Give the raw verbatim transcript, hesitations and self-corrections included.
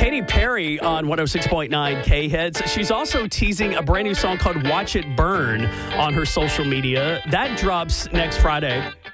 Katy Perry on one oh six point nine K-Hits. She's also teasing a brand new song called Watch It Burn on her social media. That drops next Friday.